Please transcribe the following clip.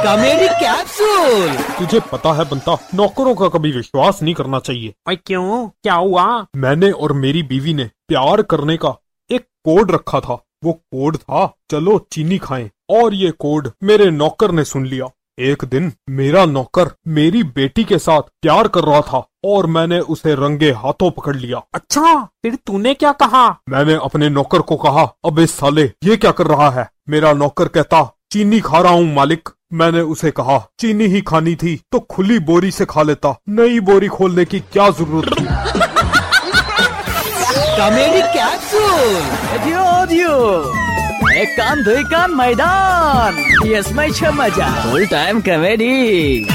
Comedy capsule. तुझे पता है बंता, नौकरों का कभी विश्वास नहीं करना चाहिए। भाई क्यों, क्या हुआ? मैंने और मेरी बीवी ने प्यार करने का एक कोड रखा था। वो कोड था, चलो चीनी खाएं, और ये कोड मेरे नौकर ने सुन लिया। एक दिन मेरा नौकर मेरी बेटी के साथ प्यार कर रहा था और मैंने उसे रंगे हाथों पकड़ लिया। अच्छा, फिर तूने क्या कहा? मैंने अपने नौकर को कहा, अबे साले ये क्या कर रहा है? मेरा नौकर कहता, चीनी खा रहा हूँ मालिक। मैंने उसे कहा, चीनी ही खानी थी तो खुली बोरी से खा लेता, नई बोरी खोलने की क्या जरूरत थी? Comedy capsule. एक कान दुई कान मैदान, यसमै छ मजा, फुल टाइम कॉमेडी।